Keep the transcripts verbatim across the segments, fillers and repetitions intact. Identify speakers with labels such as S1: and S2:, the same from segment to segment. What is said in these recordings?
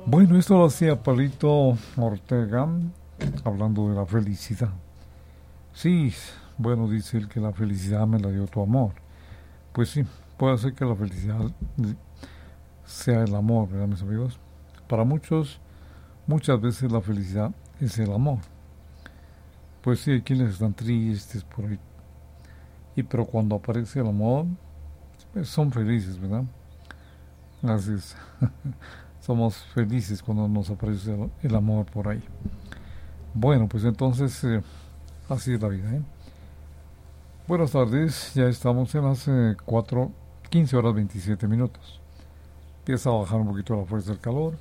S1: Bueno, esto lo hacía Palito Ortega, hablando de la felicidad. Sí, bueno, dice él que la felicidad me la dio tu amor. Pues sí, puede ser que la felicidad sea el amor, ¿verdad, mis amigos? Para muchos, muchas veces la felicidad es el amor. Pues sí, hay quienes están tristes por ahí. Y pero cuando aparece el amor, pues son felices, ¿verdad? Así es. Somos felices cuando nos aparece el, el amor por ahí. Bueno, pues entonces, eh, así es la vida, ¿eh? Buenas tardes, ya estamos en las eh, cuatro, quince horas veintisiete minutos. Empieza a bajar un poquito la fuerza del calor.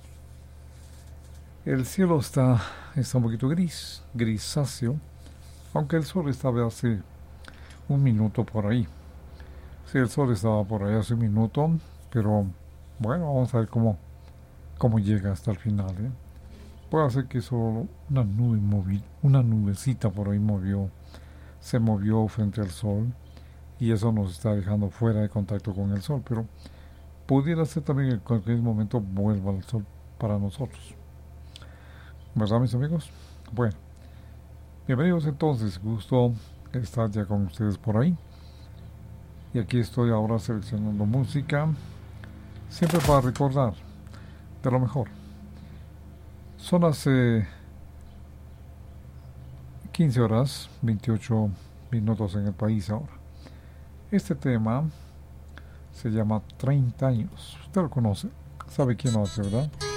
S1: El cielo está, está un poquito gris, grisáceo, aunque el sol estaba hace un minuto por ahí. Sí, el sol estaba por ahí hace un minuto, pero bueno, vamos a ver cómo, cómo llega hasta el final, ¿eh? Puede ser que solo una nube móvil, una nubecita por ahí movió, se movió frente al sol y eso nos está dejando fuera de contacto con el sol, pero pudiera ser también que en cualquier momento vuelva el sol para nosotros. ¿Verdad, mis amigos? Bueno, bienvenidos entonces, gusto estar ya con ustedes por ahí. Y aquí estoy ahora seleccionando música, siempre para recordar de lo mejor. Son las eh, quince horas, veintiocho minutos en el país ahora. Este tema se llama treinta años. Usted lo conoce, sabe quién lo hace, ¿verdad?